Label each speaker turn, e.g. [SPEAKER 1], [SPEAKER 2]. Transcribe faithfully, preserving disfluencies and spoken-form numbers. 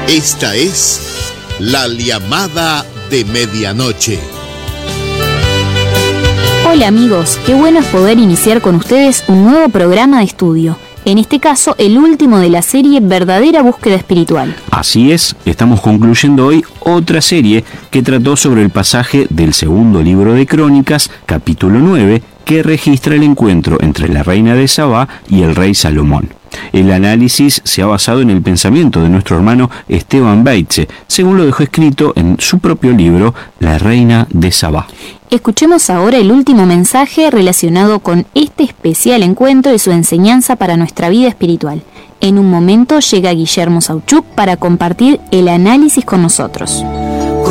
[SPEAKER 1] Esta es la llamada de medianoche.
[SPEAKER 2] Hola amigos, qué bueno es poder iniciar con ustedes un nuevo programa de estudio. En este caso, el último de la serie Verdadera Búsqueda Espiritual.
[SPEAKER 3] Así es, estamos concluyendo hoy otra serie que trató sobre el pasaje del segundo libro de Crónicas, capítulo nueve, que registra el encuentro entre la reina de Sabá y el rey Salomón. El análisis se ha basado en el pensamiento de nuestro hermano Esteban Beitze, según lo dejó escrito en su propio libro, La Reina de Sabá.
[SPEAKER 2] Escuchemos ahora el último mensaje relacionado con este especial encuentro y su enseñanza para nuestra vida espiritual. En un momento llega Guillermo Sauchuk para compartir el análisis con nosotros.